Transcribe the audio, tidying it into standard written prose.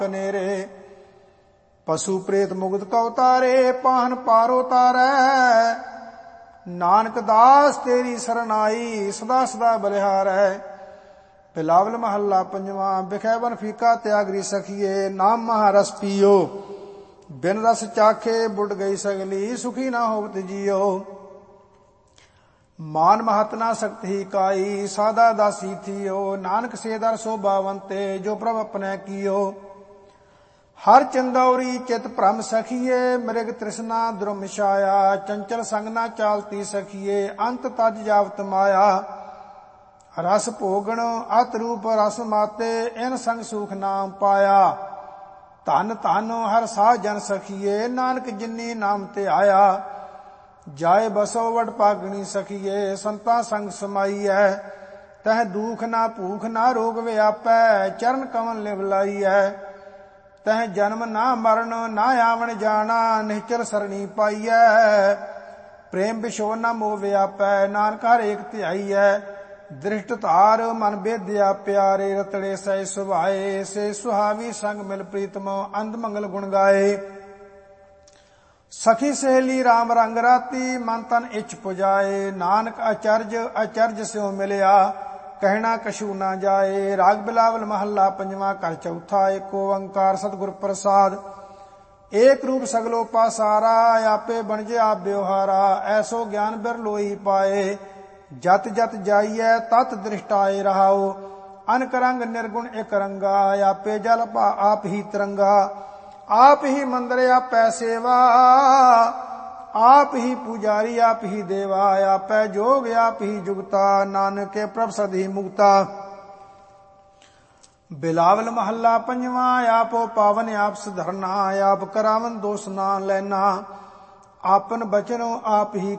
नेरे पशु प्रेत मुगद का उतारे पाहन पारो तारै नानक दास तेरी शरण आई सदा सदा बलिहारै। बिलावल महला पंजवा बिखै बन फीका त्यागरी सखिए नाम महारस पियो बिन रस चाखे बुढ़ गई सगली सुखी ना होवत जियो। मान महत ना सकत ही काई सादा दासी थियो नानक से दर शोभावंते जो प्रभ अपने कियो। हर चंदौरी चित भ्रम सखिए मृग तृष्णा द्रुम छाया चंचल संग ना चालती सखिए अंत तज जावत माया। रस भोगण अत रूप रस माते इन संग सुख नाम पाया धन धन हर सा जन सखिए नानक जिन्नी नाम ते आया। जाए बसो वड पागणी सखिए संता संग समाई है तह दुख ना भूख ना रोग व्यापै चरण कमल लिवलाई है। तह जन्म ना मरण ना आवन जाना निश्चल सरणी पाईऐ प्रेम विशो न मोह व्यापै नानक हर एक ध्याई है। दृष्ट धार मन बेद्या प्यारे रतड़े सै सुभाए से सुहावी संग मिल प्रीतम अंध मंगल गुण गाए। सखी सहेली राम रंग राती मन तन इच पुजाए नानक अचरज अचरज स्यों मिलिया कहना कछू ना जाए। राग बिलावल महला पंजवा कर चौथा एक ओंकार सतगुर प्रसाद एक रूप सगलो पासारा आपे बनजे आप व्यवहारा ऐसो ज्ञान बिरलोई पाए। जत जत जाइए तत दृष्टाए रहाओ अनक रंग निर्गुण एक रंगा आपे जल आप ही तिरंगा आप ही मंदिर आपै सेवा आप ही पुजारी आप ही देवा आपै जोग आप ही जुगता नानक के प्रभ सद ही मुक्ता। बिलावल महला पंजवा आपो पावन आप सुधरना आप करावन दोष ना लेना आपन बचनो आप ही